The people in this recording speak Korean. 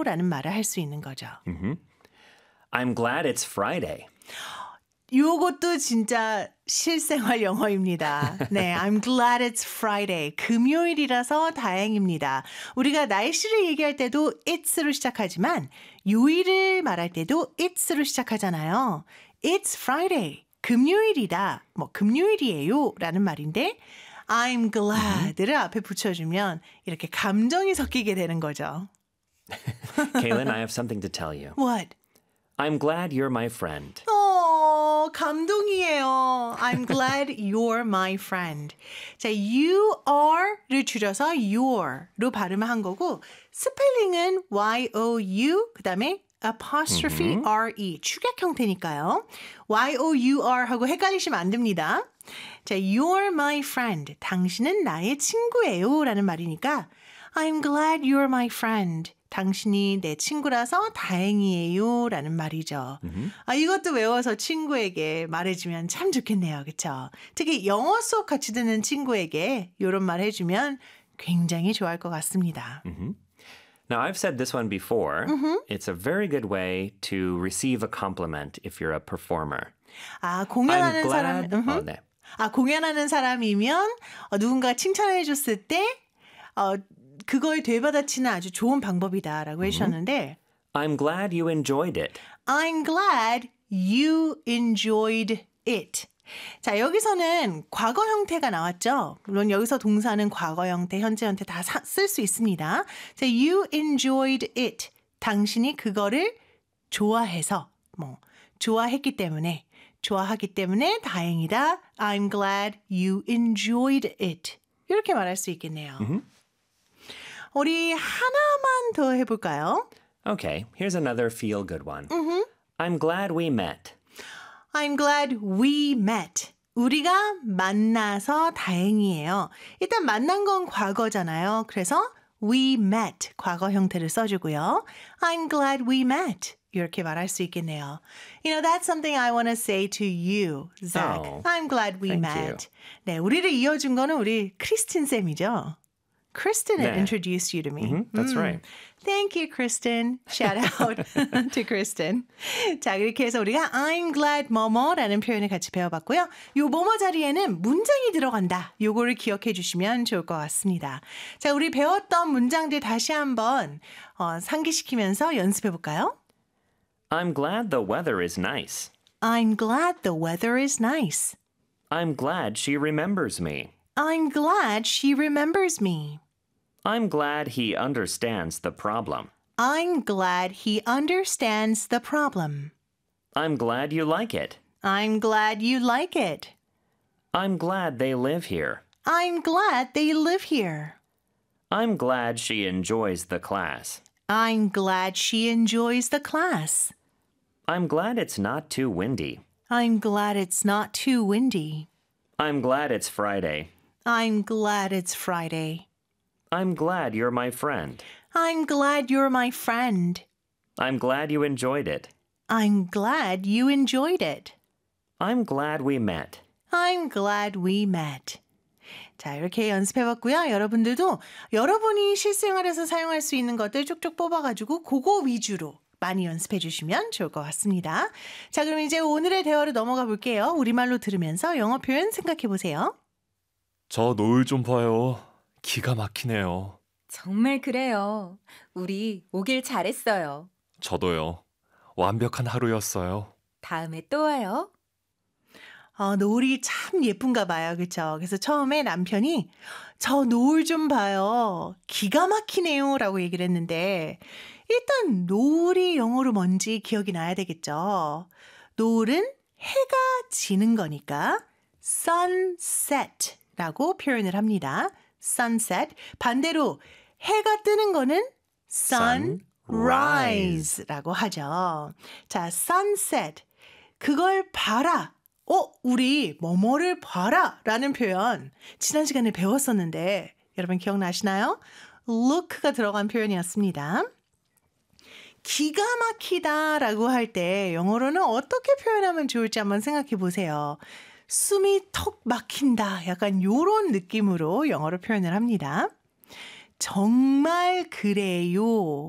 라는 말을 할 수 있는 거죠. I'm glad it's Friday. 요것도 진짜 실생활 영어입니다. 네, I'm glad it's Friday. 금요일이라서 다행입니다. 우리가 날씨를 얘기할 때도 it's로 시작하지만 요일을 말할 때도 it's로 시작하잖아요. It's Friday. 금요일이다. 뭐 금요일이에요 라는 말인데 I'm glad를 앞에 붙여주면 이렇게 감정이 섞이게 되는 거죠. Kaylin, I have something to tell you. What? I'm glad you're my friend. 감동이에요. I'm glad you're my friend. 자, you are를 줄여서 your로 발음을 한 거고 스펠링은 Y-O-U 그다음에 apostrophe R-E 축약 형태니까요. Y-O-U-R 하고 헷갈리시면 안 됩니다. 자, you're my friend. 당신은 나의 친구예요 라는 말이니까 I'm glad you're my friend. 당신이 내 친구라서 다행이에요 라는 말이죠. 이것도 외워서 친구에게 말해주면 참 좋겠네요. 그렇죠? 특히 영어 수업 같이 듣는 친구에게 이런 말 해주면 굉장히 좋아할 것 같습니다. Now, I've said this one before. It's a very good way to receive a compliment if you're a performer. 공연하는 I'm 사람, glad. 네. 공연하는 사람이면 누군가 칭찬해 줬을 때 그걸 되받아치는 아주 좋은 방법이다라고 해주셨는데 I'm glad you enjoyed it. I'm glad you enjoyed it. 자, 여기서는 과거 형태가 나왔죠. 물론 여기서 동사는 과거 형태, 현재 형태 다 쓸 수 있습니다. 자, you enjoyed it. 당신이 그거를 좋아해서, 좋아하기 때문에 다행이다. I'm glad you enjoyed it. 이렇게 말할 수 있겠네요. 우리 하나만 더 해볼까요? Okay, here's another feel-good one. I'm glad we met. I'm glad we met. 우리가 만나서 다행이에요. 일단 만난 건 과거잖아요. 그래서 we met 과거 형태를 써주고요. I'm glad we met. 이렇게 말할 수 있겠네요. You know, that's something I want to say to you, Zach. I'm glad we met. you. 네, 우리를 이어준 거는 우리 크리스틴 쌤이죠. Kristen 네. introduced you to me. That's right. Thank you, Kristen. Shout out to Kristen. 자, 이렇게 해서 우리가 I'm glad 뭐뭐라는 표현을 같이 배워봤고요. 요 뭐뭐 자리에는 문장이 들어간다. 요거를 기억해 주시면 좋을 것 같습니다. 자, 우리 배웠던 문장들 다시 한번 상기시키면서 연습해 볼까요? I'm glad the weather is nice. I'm glad the weather is nice. I'm glad she remembers me. I'm glad she remembers me. I'm glad he understands the problem. I'm glad he understands the problem. I'm glad you like it. I'm glad you like it. I'm glad they live here. I'm glad they live here. I'm glad she enjoys the class. I'm glad she enjoys the class. I'm glad it's not too windy. I'm glad it's not too windy. I'm glad it's Friday. I'm glad it's Friday. I'm glad you're my friend. I'm glad you're my friend. I'm glad you enjoyed it. I'm glad you enjoyed it. I'm glad we met. I'm glad we met. 자, 이렇게 연습해봤고요. 여러분들도 여러분이 실생활에서 사용할 수 있는 것들 쭉쭉 뽑아가지고 그거 위주로 많이 연습해 주시면 좋을 것 같습니다. 자, 그럼 이제 오늘의 대화로 넘어가 볼게요. 우리말로 들으면서 영어 표현 생각해 보세요. 저 노을 좀 봐요. 기가 막히네요. 정말 그래요. 우리 오길 잘했어요. 저도요. 완벽한 하루였어요. 다음에 또 와요. 노을이 참 예쁜가 봐요. 그렇죠? 그래서 처음에 남편이 저 노을 좀 봐요. 기가 막히네요. 라고 얘기를 했는데 일단 노을이 영어로 뭔지 기억이 나야 되겠죠. 노을은 해가 지는 거니까 sunset 라고 표현을 합니다. sunset. 반대로 해가 뜨는 거는 sunrise 라고 하죠. 자, sunset. 그걸 봐라. 우리 뭐뭐를 봐라 라는 표현 지난 시간에 배웠었는데 여러분 기억나시나요? look가 들어간 표현이었습니다. 기가 막히다 라고 할 때 영어로는 어떻게 표현하면 좋을지 한번 생각해 보세요. 숨이 턱 막힌다 약간 요런 느낌으로 영어로 표현을 합니다. 정말 그래요.